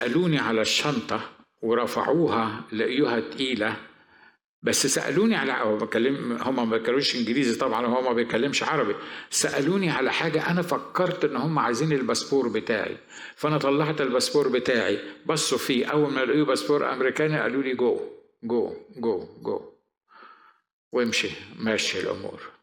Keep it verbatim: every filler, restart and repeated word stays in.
سألوني على الشنطة ورفعوها لقيوها تقيلة، بس سألوني على أو بكلم هم ما بيتكلموش إنجليزي طبعا وهو ما بيتكلمش عربي. سألوني على حاجة أنا فكرت إن هم عايزين الباسبور بتاعي، فأنا طلعت الباسبور بتاعي، بصوا فيه، أول ما لقيوا باسبور أمريكاني قالوا لي جو جو جو جو وامشي ماشي الأمور.